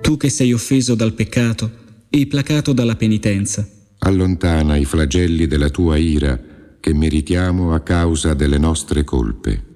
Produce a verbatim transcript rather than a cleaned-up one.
Tu che sei offeso dal peccato e placato dalla penitenza. Allontana i flagelli della tua ira che meritiamo a causa delle nostre colpe.